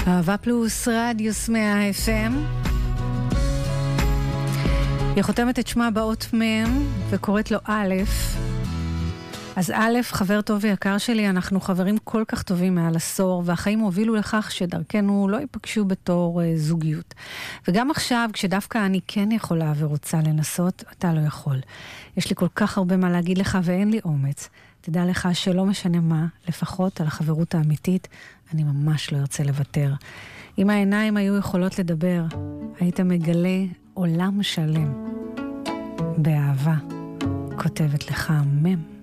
אהבה פלוס רדיוס 100 FM. היא חותמת את שמה באות מם וקוראת לו א'. אז א', חבר טוב ויקר שלי, אנחנו חברים כל כך טובים מעל עשור, והחיים הובילו לכך שדרכנו לא ייפגשו בתור זוגיות. וגם עכשיו, כשדווקא אני כן יכולה ורוצה לנסות, אתה לא יכול. יש לי כל כך הרבה מה להגיד לך ואין לי אומץ. תדע לך שלא משנה מה, לפחות על החברות האמיתית, אני ממש לא ארצה לוותר. אם העיניים היו יכולות לדבר, היית מגלה עולם שלם. באהבה, כותבת לך מם.